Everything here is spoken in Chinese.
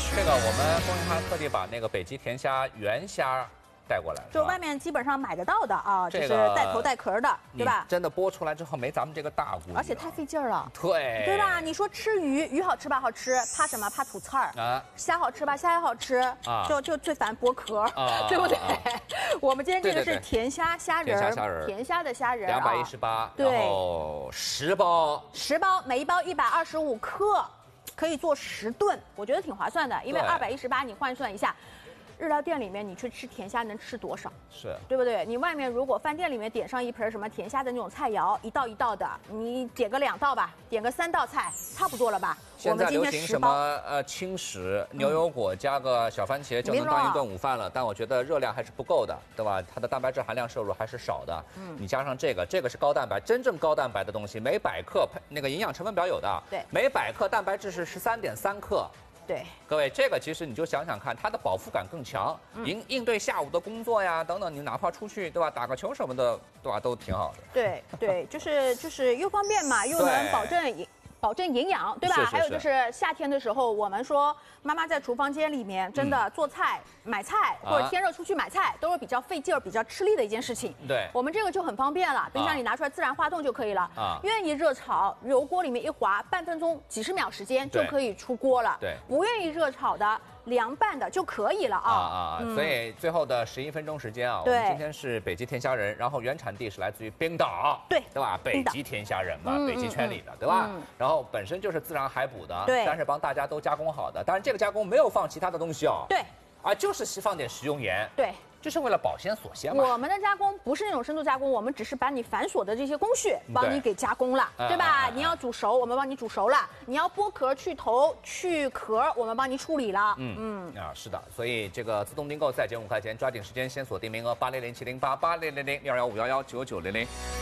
这个我们供应商特地把那个北极甜虾原虾带过来， 就外面基本上买得到的啊，就是这个带头带壳的，对吧？ 真的剥出来之后没咱们这个大骨， 而且太费劲儿了， 对吧？你说吃鱼好吃吧？好吃，怕什么？怕吐刺儿啊。虾好吃吧？虾也好吃啊，就最烦剥壳，对不对？我们今天这个是甜虾虾仁，甜虾的虾仁 ，218， 对， 然后10包 ，10包，每一包125克，可以做10顿，我觉得挺划算的，因为218你换算一下。日料店里面你去吃甜虾能吃多少？ 是对不对？你外面如果饭店里面点上一盆什么甜虾的那种菜肴，一道一道的，你点个2道吧，点个3道菜，差不多了吧？ 现在流行什么轻食，牛油果加个小番茄就能当一顿午饭了，但我觉得热量还是不够的，对吧？它的蛋白质含量摄入还是少的。你加上这个是高蛋白，真正高蛋白的东西，每100克那个营养成分表有的， 对， 每100克蛋白质是13.3克。 对， 各位，这个其实你就想想看，它的饱腹感更强，应对下午的工作呀等等，你哪怕出去对吧，打个球什么的，对吧，都挺好的。 对，就是又方便嘛，又能保证营养，对吧？还有就是夏天的时候，我们说妈妈在厨房间里面真的做菜、买菜，或者天热出去买菜，都是比较费劲儿、比较吃力的一件事情。 对， 我们这个就很方便了，冰箱里拿出来自然化冻就可以了。愿意热炒，油锅里面一滑，半分钟、几十秒时间就可以出锅了。 对， 不愿意热炒的。凉拌的就可以了所以最后的11分钟时间啊，我们今天是北极甜虾仁，然后原产地是来自于冰岛，对吧？北极甜虾仁嘛，北极圈里的，对吧？然后本身就是自然海捕的，但是帮大家都加工好的，当然这个加工没有放其他的东西哦， 对， 就是放点食用盐， 对。 就是为了保鲜锁鲜嘛。 我们的加工不是那种深度加工，我们只是把你繁琐的这些工序帮你给加工了，对吧？你要煮熟，我们帮你煮熟了；你要剥壳、去头、去壳，我们帮你处理了。 是的，所以这个自动订购再减5块钱，抓紧时间先锁定名额，80070880006115119900。